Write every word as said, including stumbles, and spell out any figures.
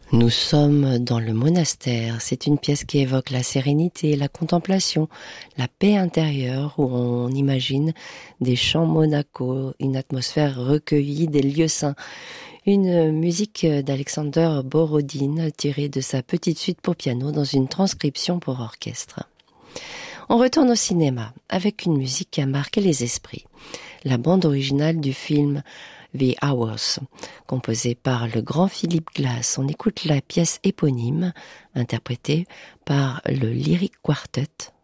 Nous sommes dans le monastère. C'est une pièce qui évoque la sérénité, la contemplation, la paix intérieure où on imagine des chants monacaux, une atmosphère recueillie, des lieux saints. Une musique d'Alexander Borodine tirée de sa petite suite pour piano dans une transcription pour orchestre. On retourne au cinéma avec une musique qui a marqué les esprits. La bande originale du film The Hours, composée par le grand Philip Glass. On écoute la pièce éponyme, interprétée par le Lyric Quartet